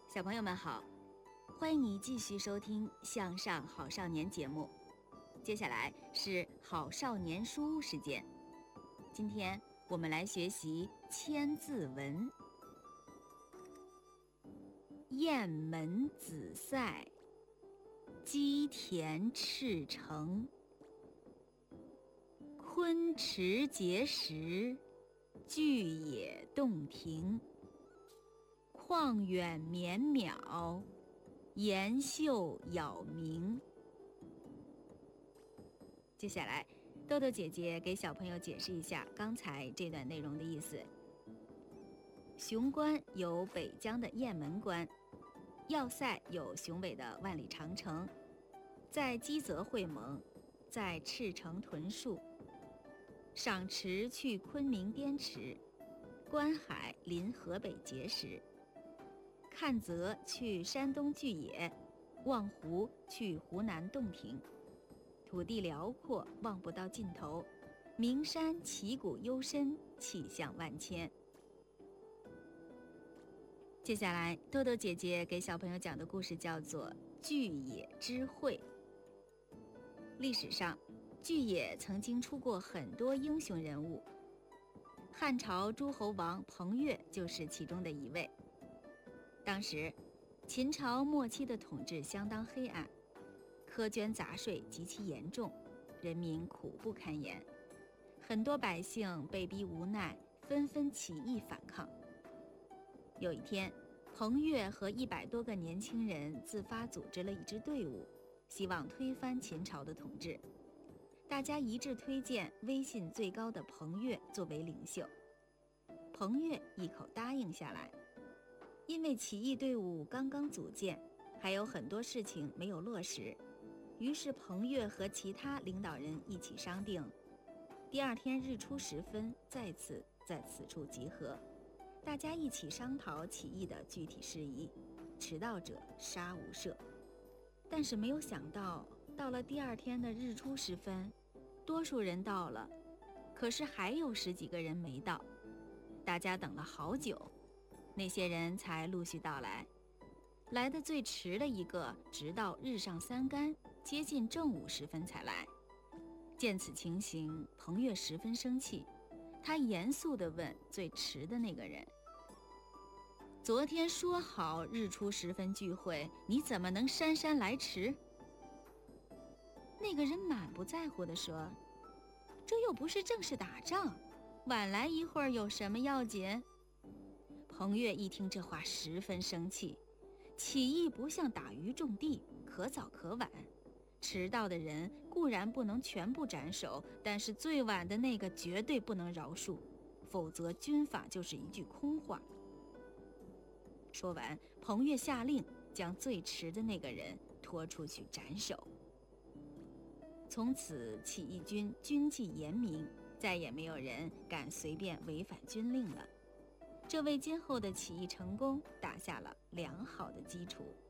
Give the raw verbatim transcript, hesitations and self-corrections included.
小朋友们好，欢迎你继续收听《向上好少年》节目。接下来是好少年书屋时间，今天我们来学习千字文。雁门紫塞，鸡田赤诚。昆池碣石，巨野洞庭。旷远绵渺，岩秀杳冥。接下来，豆豆姐姐给小朋友解释一下刚才这段内容的意思。雄关有北疆的雁门关，要塞有雄伟的万里长城，在基泽会盟，在赤城屯戍。赏池去昆明滇池，观海临河北碣石。看泽去山东巨野，望湖去湖南洞庭。土地辽阔，望不到尽头，名山奇谷幽深，气象万千。接下来豆豆姐姐给小朋友讲的故事叫做巨野之会。历史上巨野曾经出过很多英雄人物，汉朝诸侯王彭越就是其中的一位。当时秦朝末期的统治相当黑暗，苛捐杂税极其严重，人民苦不堪言，很多百姓被逼无奈，纷纷起义反抗。有一天，彭越和一百多个年轻人自发组织了一支队伍，希望推翻秦朝的统治。大家一致推荐威信最高的彭越作为领袖，彭越一口答应下来。因为起义队伍刚刚组建，还有很多事情没有落实，于是彭越和其他领导人一起商定，第二天日出时分再次在此处集合，大家一起商讨起义的具体事宜，迟到者杀无赦。但是没有想到，到了第二天的日出时分，多数人到了，可是还有十几个人没到，大家等了好久，那些人才陆续到来。来得最迟的一个，直到日上三竿，接近正午时分才来。见此情形，彭越十分生气，他严肃地问最迟的那个人：昨天说好日出时分聚会，你怎么能姗姗来迟？那个人满不在乎地说：这又不是正式打仗，晚来一会儿有什么要紧？彭越一听这话十分生气，起义不像打鱼种地，可早可晚，迟到的人固然不能全部斩首，但是最晚的那个绝对不能饶恕，否则军法就是一句空话。说完，彭越下令将最迟的那个人拖出去斩首。从此起义军军纪严明，再也没有人敢随便违反军令了，这为今后的起义成功打下了良好的基础。